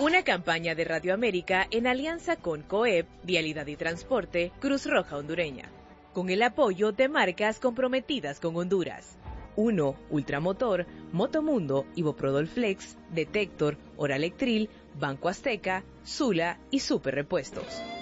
Una campaña de Radio América en alianza con COEP, Vialidad y Transporte, Cruz Roja Hondureña, con el apoyo de marcas comprometidas con Honduras. Uno, Ultramotor, Motomundo, Ivoprodol Flex, Detector, Oralectril, Banco Azteca, Sula y Super Repuestos.